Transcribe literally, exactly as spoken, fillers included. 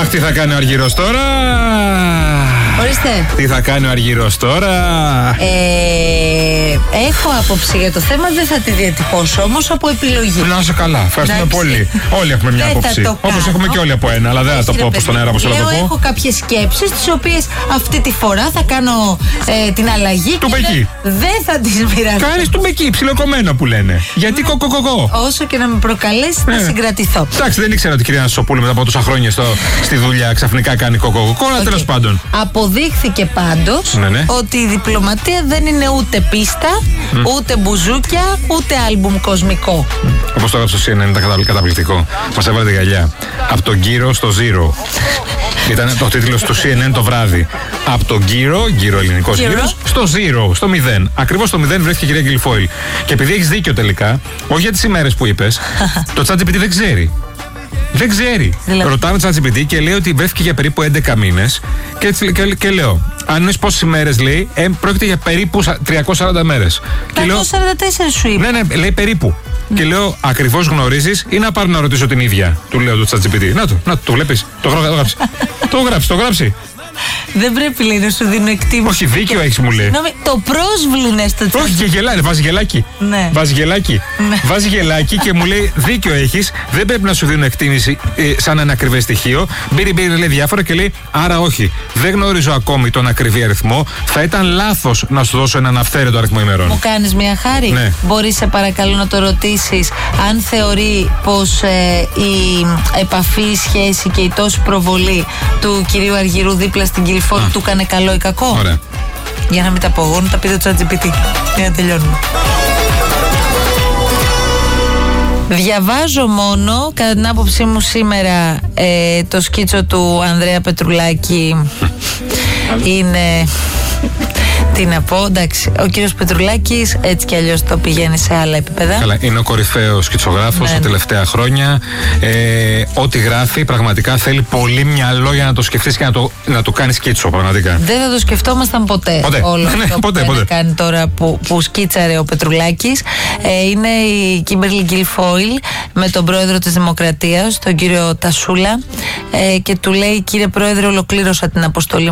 Αχ, τι θα κάνει ο Αργυρός τώρα. Ορίστε. Τι θα κάνει ο Αργυρός τώρα. Ε, έχω άποψη για το θέμα, δεν θα τη διατυπώσω όμως από επιλογή. Να είσαι καλά, ευχαριστούμε πολύ. Όλοι έχουμε μια άποψη. Όπως έχουμε και όλοι από ένα, αλλά δεν θα το πω όπως στον αέρα όπως θέλω να το πω. Έχω κάποιες σκέψεις, τις οποίες αυτή τη φορά θα κάνω ε, την αλλαγή. Του μπεκί. Δεν θα τις μοιραστώ. Κάνεις του μπεκί, ψιλοκομμένο που λένε. Γιατί κοκοκοκό. Όσο και να με προκαλέσει, θα συγκρατηθώ. Εντάξει, δεν ήξερα ότι η κυρία Νασοπούλου μετά από τόσα χρόνια στο, στη δουλειά ξαφνικά κάνει κοκοκοκό, αλλά τέλος πάντων. Αποδείχθηκε πάντως ναι, ναι. ότι η διπλωματία δεν είναι ούτε πίστα, mm. ούτε μπουζούκια, ούτε άλμπουμ κοσμικό. Mm. Όπως το έγραψε στο σι εν εν, ήταν καταπληκτικό. Μας έβαλε γυαλιά. Από τον Κύρο στο Zero. Ήταν το τίτλος του σι εν εν το βράδυ. Από τον Κύρο, Κύρο ελληνικός Γύρος, στο Zero, στο μηδέν. Ακριβώς στο μηδέν βρέθηκε η κυρία Γκυλφόιλ. Και επειδή έχεις δίκιο τελικά, όχι για τις ημέρες που είπες, το ChatGPT δεν ξέρει. Δεν ξέρει. Δηλαδή. Ρωτάμε το ChatGPT και λέει ότι βρέθηκε για περίπου έντεκα μήνες. Και, και, και λέω, αν είναι πόσες ημέρες λέει, ε, πρόκειται για περίπου τριακόσιες σαράντα μέρες. τριακόσιες σαράντα τέσσερα σου είπε. Ναι, ναι, λέει περίπου. Mm. Και λέω, ακριβώς γνωρίζεις ή να πάρω να ρωτήσω την ίδια. Του λέω το ChatGPT. Να το, να το, το βλέπεις. Το γράψει. Το γράψει, το γράψει. Δεν πρέπει λέει να σου δίνω εκτίμηση. Όχι, δίκιο έχεις μου λέει. Νόμι, το πρόσβλυνε στο τσάκι. Όχι, και γελάει, βάζει γελάκι. Ναι. Βάζει γελάκι. Ναι. Βάζει γελάκι και μου λέει δίκιο έχεις. Δεν πρέπει να σου δίνω εκτίμηση ε, σαν ένα ακριβές στοιχείο. Μπήρε, μπήρε, λέει διάφορα και λέει άρα όχι. Δεν γνωρίζω ακόμη τον ακριβή αριθμό. Θα ήταν λάθος να σου δώσω έναν αυθαίρετο αριθμό ημερών. Μου κάνεις μια χάρη. Ναι. Μπορείς σε παρακαλώ να το ρωτήσεις αν θεωρεί πως ε, η επαφή, η σχέση και η τόση προβολή του κυρίου Αργυρού δίπλα στην Γκυλφόιλ του έκανε καλό ή κακό. Ωραία. Για να μην τα πω εγώ, να τα πείτε το ChatGPT. Για να τελειώνουμε. Διαβάζω μόνο, κατά την άποψή μου σήμερα, ε, το σκίτσο του Ανδρέα Πετρουλάκη είναι... Τι να πω, εντάξει, ο κύριος Πετρουλάκης έτσι κι αλλιώς το πηγαίνει σε άλλα επίπεδα. Καλά, είναι ο κορυφαίος σκητσογράφος ναι. τα τελευταία χρόνια. Ε, ό,τι γράφει πραγματικά θέλει πολύ μυαλό για να το σκεφτείς και να το, να το κάνεις σκίτσο πραγματικά. Δεν θα το σκεφτόμασταν ποτέ, ποτέ. όλο ναι, αυτό ποτέ, που ποτέ. κάνει τώρα που, που σκίτσαρε ο Πετρουλάκης. Ε, είναι η Κίμπερλι Γκυλφόιλ με τον πρόεδρο της Δημοκρατίας, τον κύριο Τασούλα, ε, και του λέει κύριε πρόεδρε, ολοκλήρωσα την αποστολή